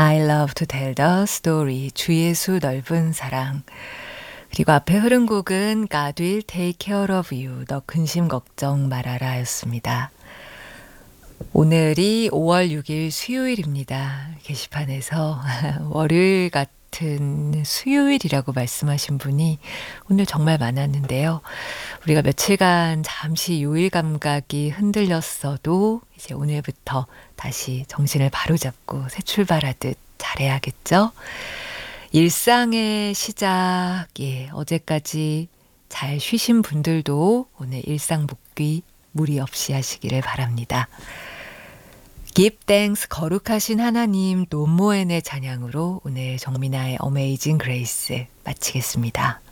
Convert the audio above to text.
I love to tell the story. 주 예수 넓은 사랑. 그리고 앞에 흐른 곡은 God will take care of you. 너 근심 걱정 말아라 였습니다. 오늘이 5월 6일 수요일입니다. 게시판에서 월요일 같은 수요일이라고 말씀하신 분이 오늘 정말 많았는데요. 우리가 며칠간 잠시 요일 감각이 흔들렸어도 이제 오늘부터 다시 정신을 바로잡고 새 출발하듯 잘해야겠죠? 일상의 시작, 어제까지 잘 쉬신 분들도 오늘 일상 복귀 무리 없이 하시기를 바랍니다. Give thanks, 거룩하신 하나님, 노모엔의 찬양으로 오늘 정민아의 Amazing Grace 마치겠습니다.